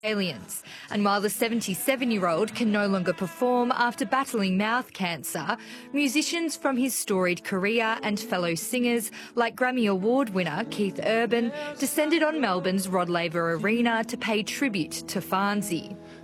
Aliens. And while the 77-year-old can no longer perform after battling mouth cancer, musicians from his storied career and fellow singers like Grammy Award winner Keith Urban descended on Melbourne's Rod Laver Arena to pay tribute to Farnsey.